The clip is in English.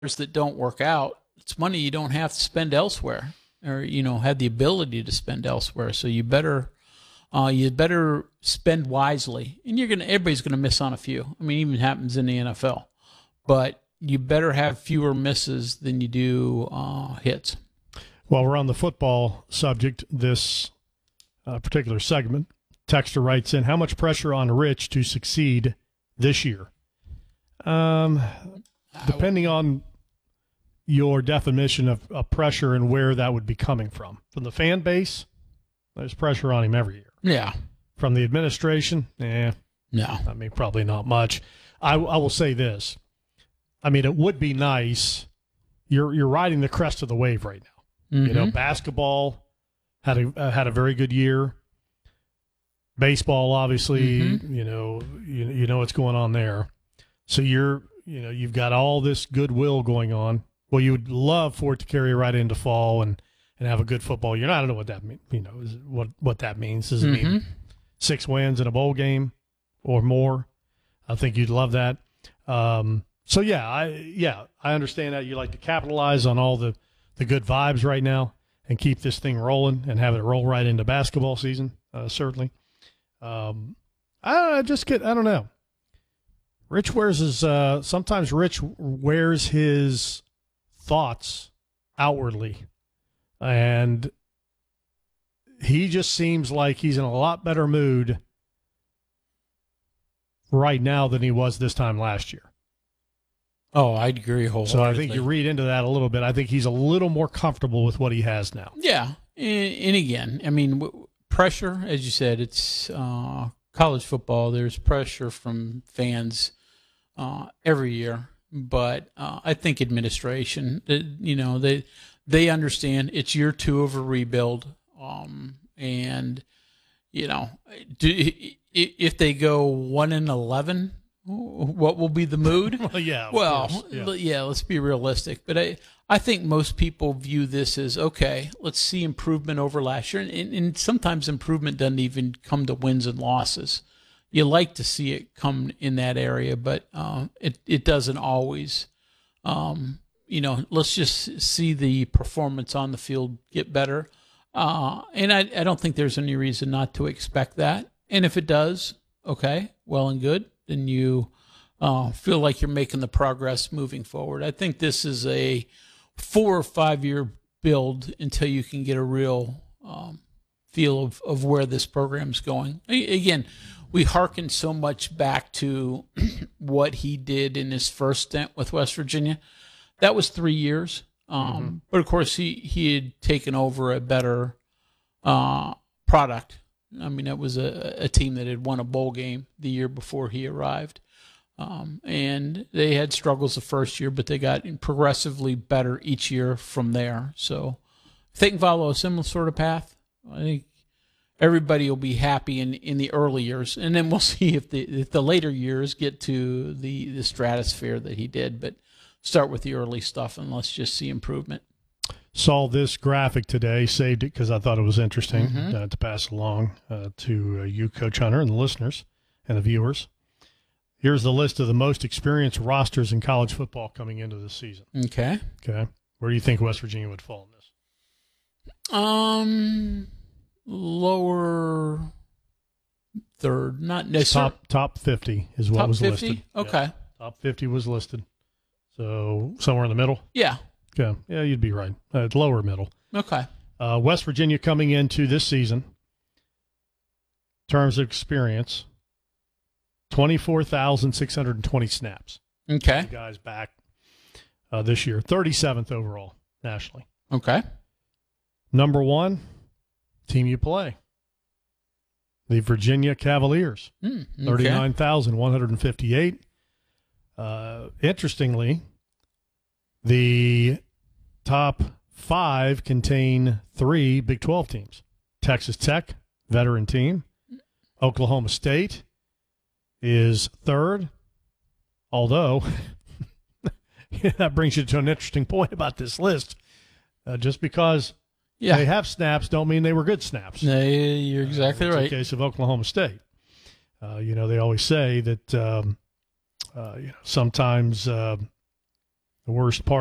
that don't work out, it's money you don't have to spend elsewhere, or have the ability to spend elsewhere. So you better spend wisely, and everybody's gonna miss on a few. I mean, it even happens in the NFL, but you better have fewer misses than you do hits. While we're on the football subject, this particular segment, Texter writes in, how much pressure on Rich to succeed this year? Depending on your definition of pressure and where that would be coming from. From the fan base, there's pressure on him every year. Yeah. From the administration, no. I mean, probably not much. I will say this. I mean, it would be nice. You're riding the crest of the wave right now. Mm-hmm. Basketball had a very good year. Baseball, obviously, mm-hmm. you know what's going on there. So you've got all this goodwill going on. Well, you would love for it to carry right into fall and have a good football year. I don't know what that means. What that means. Does it mm-hmm. mean 6 wins in a bowl game or more? I think you'd love that. So I understand that you like to capitalize on all the good vibes right now and keep this thing rolling and have it roll right into basketball season. Certainly. I don't know. Rich wears sometimes Rich wears his thoughts outwardly, and he just seems like he's in a lot better mood right now than he was this time last year. Oh, I'd agree wholeheartedly. So I think you read into that a little bit. I think he's a little more comfortable with what he has now. Yeah, and again, I mean, pressure, as you said, it's college football. There's pressure from fans every year, but I think administration, they understand it's year 2 of a rebuild, and if they go 1-11. What will be the mood? Let's be realistic. But I think most people view this as, okay, let's see improvement over last year. And sometimes improvement doesn't even come to wins and losses. You like to see it come in that area, but it doesn't always. Let's just see the performance on the field get better. And I don't think there's any reason not to expect that. And if it does, okay, well and good. Then you feel like you're making the progress moving forward. I think this is a 4 or 5 year build until you can get a real feel of where this program's going. Again, we hearken so much back to what he did in his first stint with West Virginia. That was 3 years. But of course, he had taken over a better product. I mean, it was a team that had won a bowl game the year before he arrived. And they had struggles the first year, but they got progressively better each year from there. So if they can follow a similar sort of path, I think everybody will be happy in the early years. And then we'll see if the later years get to the stratosphere that he did. But start with the early stuff and let's just see improvement. Saw this graphic today, saved it because I thought it was interesting to pass along to you, Coach Hunter, and the listeners and the viewers. Here's the list of the most experienced rosters in college football coming into this season. Okay. Where do you think West Virginia would fall in in this? Lower third, not necessarily. Top 50 is what was 50? listed. Okay. Yeah. Top 50 was listed. So somewhere in the middle? Yeah. Okay. Yeah, you'd be right. Lower middle. Okay. West Virginia coming into this season, in terms of experience, 24,620 snaps. Okay. The guys back this year. 37th overall nationally. Okay. Number 1, team you play. The Virginia Cavaliers. 39,158. Interestingly, the top 5 contain 3 Big 12 teams. Texas Tech, veteran team. Oklahoma State is 3rd, although that brings you to an interesting point about this list. Just because they have snaps don't mean they were good snaps. You're exactly right. In the case of Oklahoma State. They always say that sometimes the worst part